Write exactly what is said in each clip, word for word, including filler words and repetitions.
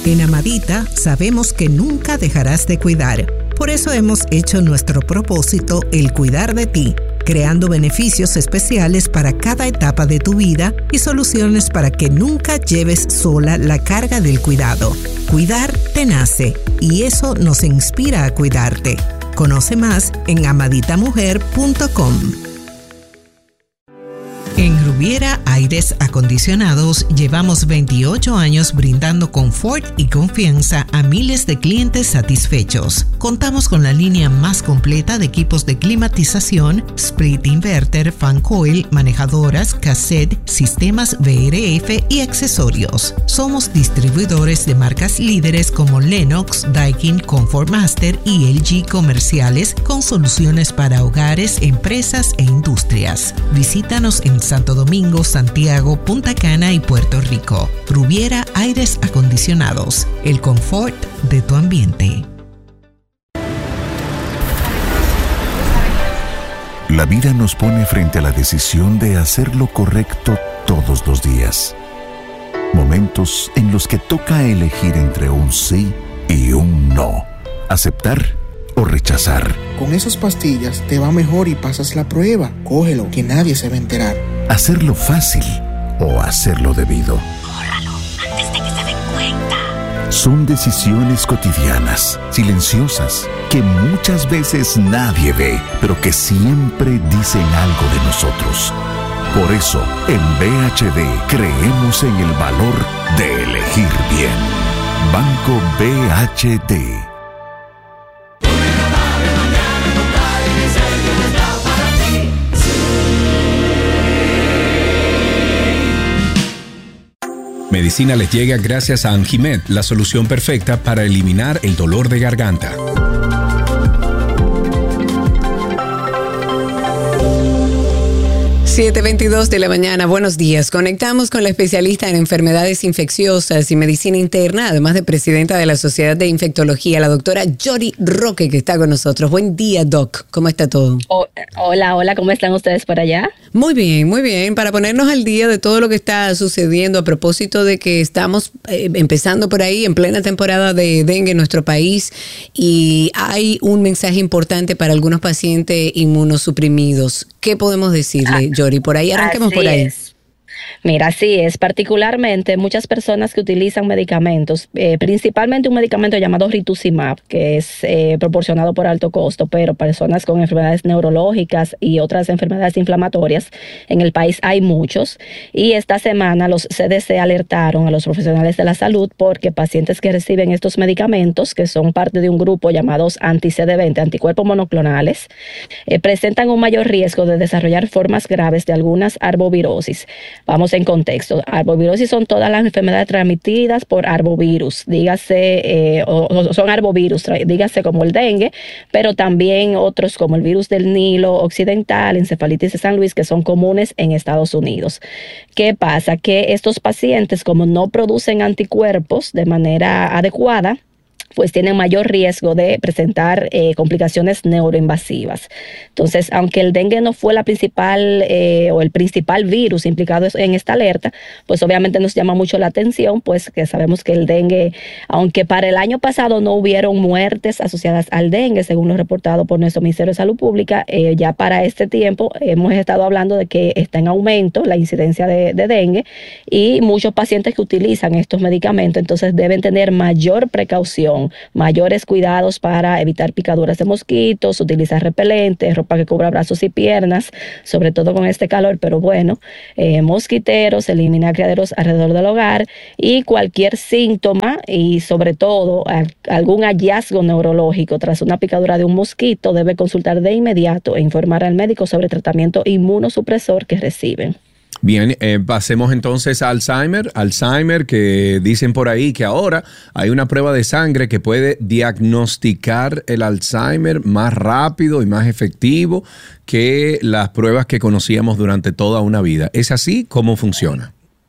En Amadita sabemos que nunca dejarás de cuidar. Por eso hemos hecho nuestro propósito el cuidar de ti, creando beneficios especiales para cada etapa de tu vida y soluciones para que nunca lleves sola la carga del cuidado. Cuidar te nace y eso nos inspira a cuidarte. Conoce más en amadita mujer punto com. En Rubiera Aires Acondicionados llevamos veintiocho años brindando confort y confianza a miles de clientes satisfechos. Contamos con la línea más completa de equipos de climatización, split inverter, fan coil, manejadoras, cassette, sistemas V R F y accesorios. Somos distribuidores de marcas líderes como Lennox, Daikin, Comfort Master y L G comerciales con soluciones para hogares, empresas e industrias. Visítanos en Santo Domingo, Santiago, Punta Cana y Puerto Rico. Rubiera Aires Acondicionados, el confort de tu ambiente. La vida nos pone frente a la decisión de hacer lo correcto todos los días. Momentos en los que toca elegir entre un sí y un no. Aceptar o rechazar. Con esas pastillas te va mejor y pasas la prueba. Cógelo, que nadie se va a enterar. Hacerlo fácil o hacerlo debido. Córralo antes de que se den cuenta. Son decisiones cotidianas, silenciosas, que muchas veces nadie ve, pero que siempre dicen algo de nosotros. Por eso, en B H D creemos en el valor de elegir bien. Banco B H D. Medicina les llega gracias a Anjimed, la solución perfecta para eliminar el dolor de garganta. siete veintidós de la mañana, buenos días. Conectamos con la especialista en enfermedades infecciosas y medicina interna, además de presidenta de la Sociedad de Infectología, la doctora Yori Roque, que está con nosotros. Buen día, Doc. ¿Cómo está todo? Oh, hola, hola, ¿cómo están ustedes por allá? Muy bien, muy bien. Para ponernos al día de todo lo que está sucediendo a propósito de que estamos eh, empezando por ahí en plena temporada de dengue en nuestro país y hay un mensaje importante para algunos pacientes inmunosuprimidos. ¿Qué podemos decirle, Yori? Y por ahí arranquemos por ahí. Es. Mira, así es, particularmente muchas personas que utilizan medicamentos, eh, principalmente un medicamento llamado rituximab, que es eh, proporcionado por alto costo, pero personas con enfermedades neurológicas y otras enfermedades inflamatorias, en el país hay muchos, y esta semana los C D C alertaron a los profesionales de la salud porque pacientes que reciben estos medicamentos, que son parte de un grupo llamados anti-C D veinte, anticuerpos monoclonales, eh, presentan un mayor riesgo de desarrollar formas graves de algunas arbovirosis. Vamos en contexto. Arbovirosis son todas las enfermedades transmitidas por arbovirus, dígase, eh, o, o son arbovirus, dígase como el dengue, pero también otros como el virus del Nilo occidental, encefalitis de San Luis, que son comunes en Estados Unidos. ¿Qué pasa? Que estos pacientes, como no producen anticuerpos de manera adecuada, pues tienen mayor riesgo de presentar eh, complicaciones neuroinvasivas. Entonces, aunque el dengue no fue la principal eh, o el principal virus implicado en esta alerta, pues obviamente nos llama mucho la atención, pues que sabemos que el dengue, aunque para el año pasado no hubieron muertes asociadas al dengue, según lo reportado por nuestro Ministerio de Salud Pública, eh, ya para este tiempo hemos estado hablando de que está en aumento la incidencia de, de dengue y muchos pacientes que utilizan estos medicamentos, entonces deben tener mayor precaución, mayores cuidados para evitar picaduras de mosquitos, utilizar repelentes, ropa que cubra brazos y piernas, sobre todo con este calor, pero bueno, eh, mosquiteros, eliminar criaderos alrededor del hogar y cualquier síntoma y sobre todo a, algún hallazgo neurológico tras una picadura de un mosquito debe consultar de inmediato e informar al médico sobre el tratamiento inmunosupresor que reciben. Bien, eh, pasemos entonces a Alzheimer. Alzheimer, que dicen por ahí que ahora hay una prueba de sangre que puede diagnosticar el Alzheimer más rápido y más efectivo que las pruebas que conocíamos durante toda una vida. ¿Es así? ¿Cómo funciona?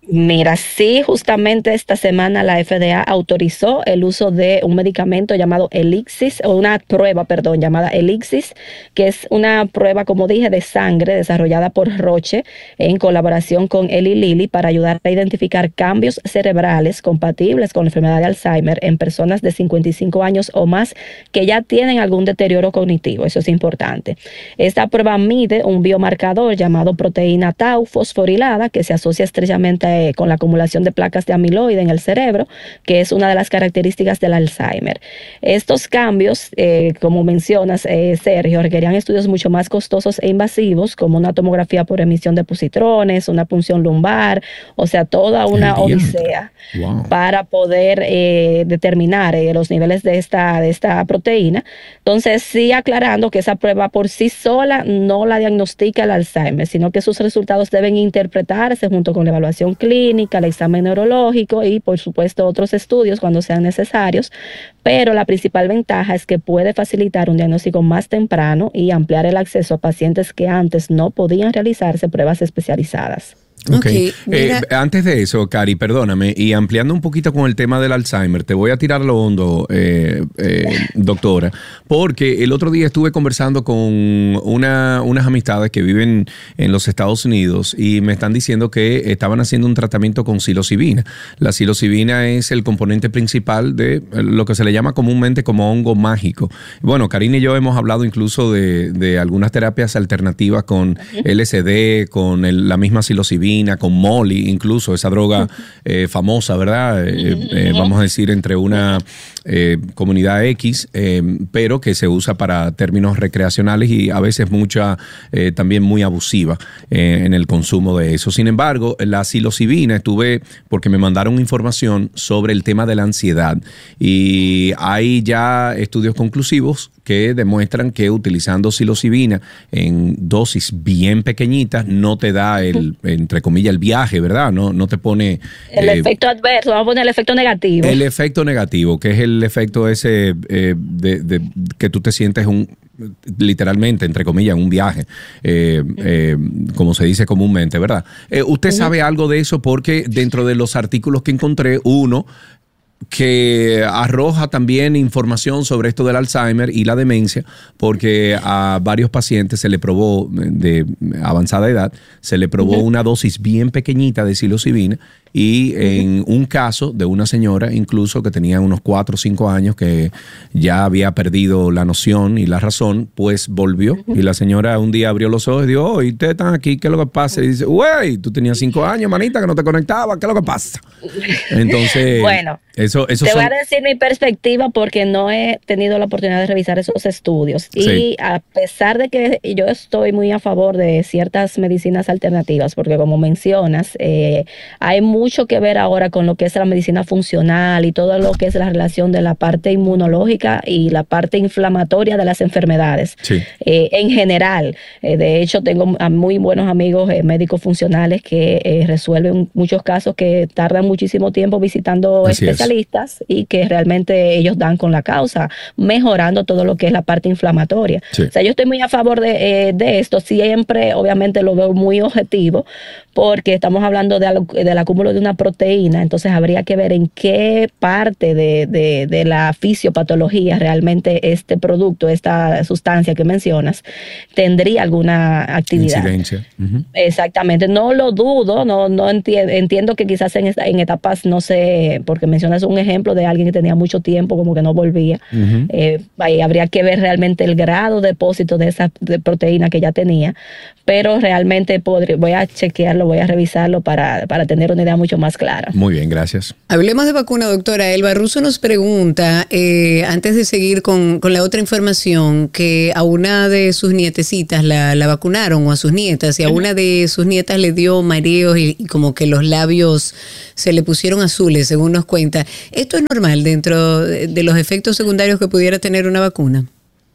Mira, sí, justamente esta semana la F D A autorizó el uso de un medicamento llamado Elixis, o una prueba, perdón, llamada Elixis, que es una prueba, como dije, de sangre desarrollada por Roche en colaboración con Eli Lilly para ayudar a identificar cambios cerebrales compatibles con la enfermedad de Alzheimer en personas de cincuenta y cinco años o más que ya tienen algún deterioro cognitivo. Eso es importante. Esta prueba mide un biomarcador llamado proteína tau fosforilada que se asocia estrechamente con la acumulación de placas de amiloide en el cerebro, que es una de las características del Alzheimer. Estos cambios, eh, como mencionas, eh, Sergio, requerían estudios mucho más costosos e invasivos, como una tomografía por emisión de positrones, una punción lumbar, o sea, toda una odisea wow. para poder eh, determinar eh, los niveles de esta, de esta proteína. Entonces, sí aclarando que esa prueba por sí sola no la diagnostica el Alzheimer, sino que sus resultados deben interpretarse junto con la evaluación clínica, el examen neurológico y por supuesto otros estudios cuando sean necesarios, pero la principal ventaja es que puede facilitar un diagnóstico más temprano y ampliar el acceso a pacientes que antes no podían realizarse pruebas especializadas. Ok, okay eh, antes de eso, Cari, perdóname, y ampliando un poquito con el tema del Alzheimer, te voy a tirar lo hondo, eh, eh, doctora, porque el otro día estuve conversando con una, unas amistades que viven en los Estados Unidos y me están diciendo que estaban haciendo un tratamiento con psilocibina. La psilocibina es el componente principal de lo que se le llama comúnmente como hongo mágico. Bueno, Karina y yo hemos hablado incluso de, de algunas terapias alternativas con L S D, con el, la misma psilocibina, con Molly, incluso esa droga eh, famosa, ¿verdad? Eh, eh, vamos a decir entre una eh, comunidad X, eh, pero que se usa para términos recreacionales y a veces mucha, eh, también muy abusiva eh, en el consumo de eso. Sin embargo, la psilocibina estuve, porque me mandaron información sobre el tema de la ansiedad y hay ya estudios conclusivos que demuestran que utilizando psilocibina en dosis bien pequeñitas no te da el, entre comillas, el viaje, ¿verdad? No, no te pone... El eh, efecto adverso, vamos a poner el efecto negativo. El efecto negativo, que es el efecto ese eh, de, de que tú te sientes un... literalmente, entre comillas, un viaje, eh, eh, como se dice comúnmente, ¿verdad? Eh, ¿Usted uh-huh. sabe algo de eso? Porque dentro de los artículos que encontré, uno que arroja también información sobre esto del Alzheimer y la demencia, porque a varios pacientes se le probó, de avanzada edad, se le probó uh-huh. una dosis bien pequeñita de psilocibina y en uh-huh. un caso de una señora incluso que tenía unos cuatro o cinco años que ya había perdido la noción y la razón, pues volvió uh-huh. y la señora un día abrió los ojos y dijo, oh, ¿y ustedes están aquí? ¿Qué es lo que pasa? Y dice, güey, tú tenías cinco años, manita, que no te conectabas, ¿qué es lo que pasa? Entonces, bueno, eso, eso te son... voy a decir mi perspectiva porque no he tenido la oportunidad de revisar esos estudios y sí. a pesar de que yo estoy muy a favor de ciertas medicinas alternativas, porque como mencionas, eh, hay mucho que ver ahora con lo que es la medicina funcional y todo lo que es la relación de la parte inmunológica y la parte inflamatoria de las enfermedades sí. eh, en general. Eh, de hecho, tengo a muy buenos amigos eh, médicos funcionales que eh, resuelven muchos casos que tardan muchísimo tiempo visitando Así especialistas es. y que realmente ellos dan con la causa, mejorando todo lo que es la parte inflamatoria. Sí. O sea, yo estoy muy a favor de, eh, de esto. Siempre, obviamente, lo veo muy objetivo porque estamos hablando de, del acúmulo de una proteína, entonces habría que ver en qué parte de, de, de la fisiopatología realmente este producto, esta sustancia que mencionas, tendría alguna actividad. Incidencia. Uh-huh. Exactamente. No lo dudo, no, no enti- entiendo que quizás en, esta, en etapas, no sé, porque mencionas un ejemplo de alguien que tenía mucho tiempo como que no volvía. Uh-huh. Eh, ahí habría que ver realmente el grado de depósito de esa de proteína que ya tenía, pero realmente podría, voy a chequearlo, voy a revisarlo para, para tener una idea mucho más clara. Muy bien, gracias. Hablemos de vacuna, doctora. Elba Russo nos pregunta, eh, antes de seguir con, con la otra información, que a una de sus nietecitas la, la vacunaron, o a sus nietas, y a una de sus nietas le dio mareos y, y como que los labios se le pusieron azules, según nos cuenta. ¿Esto es normal dentro de, de los efectos secundarios que pudiera tener una vacuna?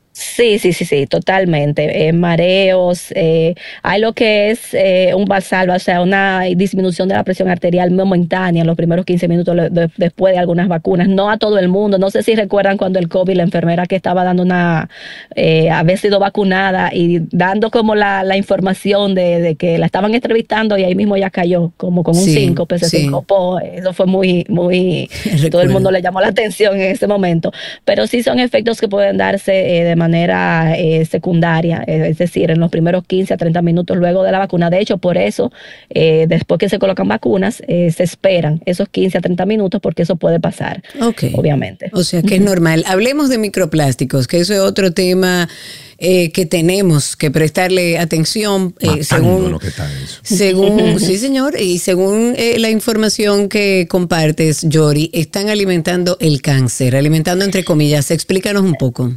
Sí, sí, sí, sí, totalmente. Eh, mareos, eh, hay lo que es eh, un valsalva, o sea, una disminución de la presión arterial momentánea en los primeros quince minutos le- de- después de algunas vacunas. No a todo el mundo. No sé si recuerdan cuando el COVID, la enfermera que estaba dando una, eh, había sido vacunada y dando como la, la información de, de que la estaban entrevistando y ahí mismo ya cayó, como con un Sí, síncope, se sí. sincopó. Eso fue muy, muy, todo el Recuerdo. mundo le llamó la atención en ese momento. Pero sí son efectos que pueden darse eh, de manera eh, secundaria, eh, es decir, en los primeros quince a treinta minutos luego de la vacuna. De hecho, por eso, eh, después que se colocan vacunas, eh, se esperan esos quince a treinta minutos porque eso puede pasar, Ok. obviamente. O sea que es normal. Hablemos de microplásticos, que eso es otro tema eh, que tenemos que prestarle atención eh, según, Matándonos, ¿qué tal eso? según, sí señor, y según eh, la información que compartes, Yori, están alimentando el cáncer, alimentando entre comillas. Explícanos un poco.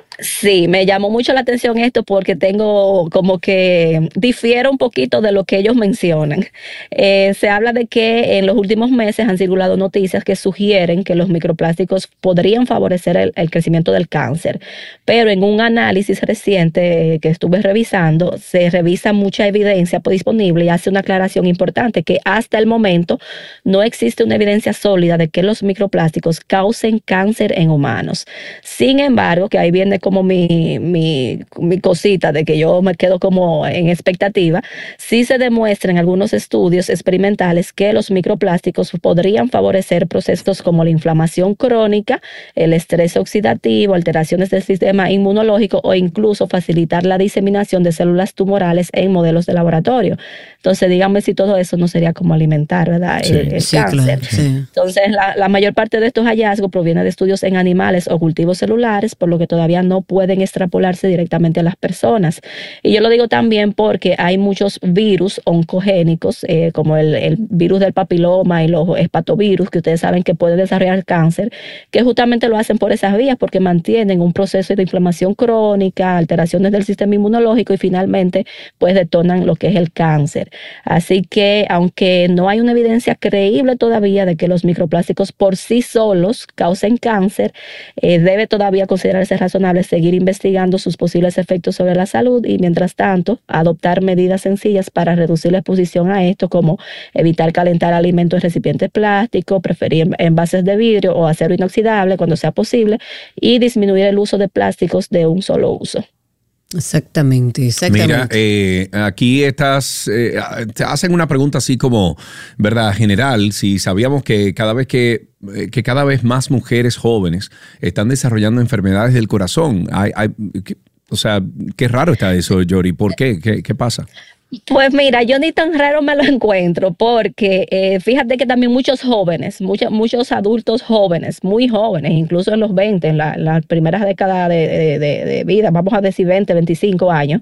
Sí, me llamó mucho la atención esto porque tengo como que difiero un poquito de lo que ellos mencionan. Eh, se habla de que en los últimos meses han circulado noticias que sugieren que los microplásticos podrían favorecer el, el crecimiento del cáncer, pero en un análisis reciente eh, que estuve revisando, se revisa mucha evidencia disponible y hace una aclaración importante que hasta el momento no existe una evidencia sólida de que los microplásticos causen cáncer en humanos. Sin embargo, que ahí viene como mi, mi, mi cosita de que yo me quedo como en expectativa, sí se demuestra en algunos estudios experimentales que los microplásticos podrían favorecer procesos como la inflamación crónica, el estrés oxidativo, alteraciones del sistema inmunológico o incluso facilitar la diseminación de células tumorales en modelos de laboratorio. Entonces, díganme si todo eso no sería como alimentar, ¿verdad? Sí. El, el Sí, cáncer. claro, sí. Entonces, la, la mayor parte de estos hallazgos proviene de estudios en animales o cultivos celulares, por lo que todavía no pueden extrapolarse directamente a las personas. Y yo lo digo también porque hay muchos virus oncogénicos, eh, como el, el virus del papiloma y los hepatovirus, que ustedes saben que pueden desarrollar cáncer, que justamente lo hacen por esas vías, porque mantienen un proceso de inflamación crónica, alteraciones del sistema inmunológico y finalmente pues detonan lo que es el cáncer. Así que aunque no hay una evidencia creíble todavía de que los microplásticos por sí solos causen cáncer, eh, debe todavía considerarse razonable seguir investigando sus posibles efectos sobre la salud y mientras tanto adoptar medidas sencillas para reducir la exposición a esto, como evitar calentar alimentos en recipientes plásticos, preferir envases de vidrio o acero inoxidable cuando sea posible y disminuir el uso de plásticos de un solo uso. Exactamente, exactamente. Mira, eh, aquí estás, eh, te hacen una pregunta así como, ¿verdad? General, si sabíamos que cada vez que, eh, que cada vez más mujeres jóvenes están desarrollando enfermedades del corazón. Hay, hay, que, o sea, qué raro está eso, Yori. ¿Por qué? ¿Qué, qué pasa? Pues mira, yo ni tan raro me lo encuentro porque eh, fíjate que también muchos jóvenes, muchos, muchos adultos jóvenes, muy jóvenes, incluso en los veinte, en la, las primeras décadas de, de, de, de vida, vamos a decir veinte, veinticinco años.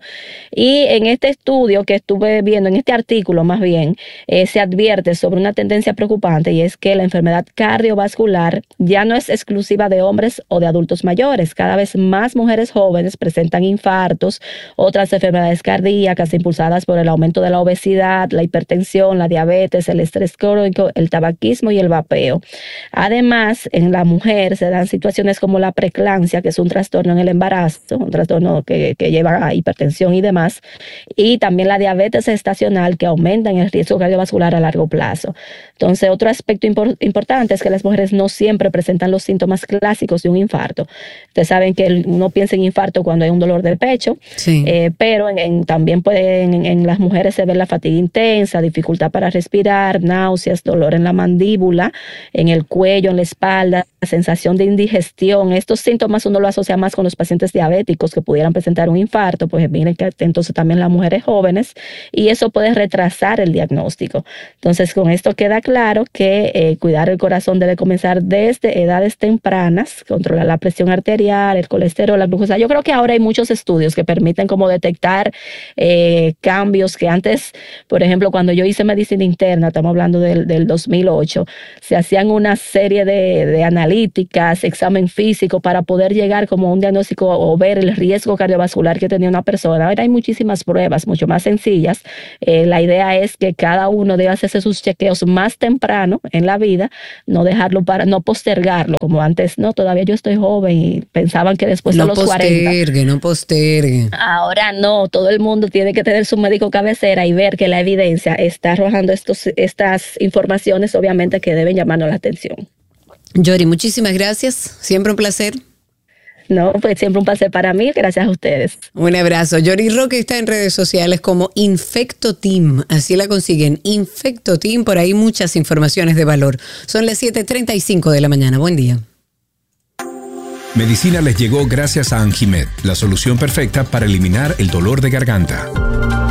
Y en este estudio que estuve viendo, en este artículo más bien, eh, se advierte sobre una tendencia preocupante y es que la enfermedad cardiovascular ya no es exclusiva de hombres o de adultos mayores. Cada vez más mujeres jóvenes presentan infartos, otras enfermedades cardíacas impulsadas por el aumento de la obesidad, la hipertensión, la diabetes, el estrés crónico, el tabaquismo y el vapeo. Además, en la mujer se dan situaciones como la preeclampsia, que es un trastorno en el embarazo, un trastorno que, que lleva a hipertensión y demás, y también la diabetes gestacional, que aumenta en el riesgo cardiovascular a largo plazo. Entonces, otro aspecto impor- importante es que las mujeres no siempre presentan los síntomas clásicos de un infarto. Ustedes saben que uno piensa en infarto cuando hay un dolor de pecho, Sí. eh, pero en, en, también pueden en, en las mujeres se ve la fatiga intensa, dificultad para respirar, náuseas, dolor en la mandíbula, en el cuello, en la espalda, sensación de indigestión. Estos síntomas uno lo asocia más con los pacientes diabéticos que pudieran presentar un infarto, pues miren que entonces también las mujeres jóvenes, y eso puede retrasar el diagnóstico. Entonces, con esto queda claro que eh, cuidar el corazón debe comenzar desde edades tempranas, controlar la presión arterial, el colesterol, la glucosa. Yo creo que ahora hay muchos estudios que permiten como detectar eh, cambios cambios que antes, por ejemplo, cuando yo hice medicina interna, estamos hablando del, del dos mil ocho, se hacían una serie de, de analíticas, examen físico para poder llegar como a un diagnóstico o ver el riesgo cardiovascular que tenía una persona. Ahora hay muchísimas pruebas, mucho más sencillas. Eh, la idea es que cada uno debe hacerse sus chequeos más temprano en la vida, no dejarlo para, no postergarlo, como antes, no, todavía yo estoy joven y pensaban que después no de los cuarenta. No postergue, no postergue. Ahora no, todo el mundo tiene que tener su médico cabecera y ver que la evidencia está arrojando estos, estas informaciones, obviamente, que deben llamarnos la atención. Yori, muchísimas gracias, siempre un placer. No, pues siempre un placer para mí, gracias a ustedes. Un abrazo. Yori Roque está en redes sociales como Infectoteam, así la consiguen, Infectoteam, por ahí muchas informaciones de valor. Son las siete treinta y cinco de la mañana, buen día. Medicina les llegó gracias a Anjimed, la solución perfecta para eliminar el dolor de garganta.